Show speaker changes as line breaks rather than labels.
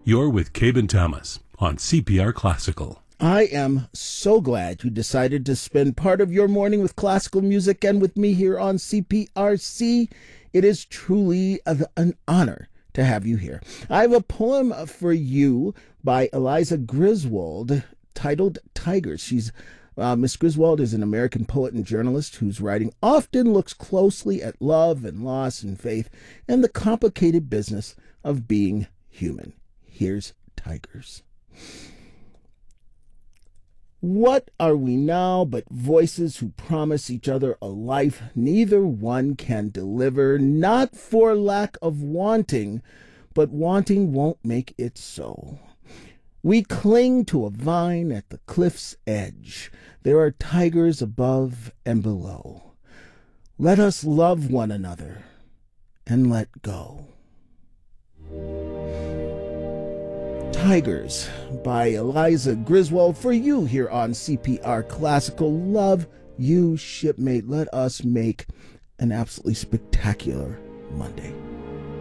You're with Cabe Thomas on CPR Classical.
I am so glad you decided to spend part of your morning with classical music and with me here on CPRC. It is truly an honor to have you here. I have a poem for you by Eliza Griswold titled Tigers. Miss Griswold is an American poet and journalist whose writing often looks closely at love and loss and faith and the complicated business of being human. Here's Tigers. What are we now but voices who promise each other a life neither one can deliver, not for lack of wanting, but wanting won't make it so. We cling to a vine at the cliff's edge. There are tigers above and below. Let us love one another and let go. Tigers by Eliza Griswold for you here on CPR Classical. Love you, shipmate. Let us make an absolutely spectacular Monday.